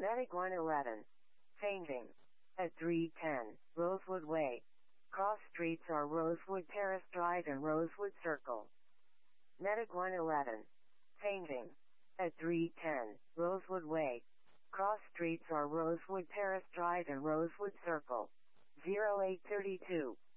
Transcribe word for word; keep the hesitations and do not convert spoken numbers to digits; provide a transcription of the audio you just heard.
Medic one eleven. Changing. At three ten, Rosewood Way. Cross streets are Rosewood Terrace Drive and Rosewood Circle. Medic one eleven. Changing. At three ten, Rosewood Way. Cross streets are Rosewood Terrace Drive and Rosewood Circle. zero eight three two.